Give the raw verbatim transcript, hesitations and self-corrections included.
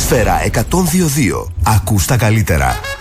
Σφαίρα εκατόν δύο κόμμα δύο. Ακούς τα καλύτερα.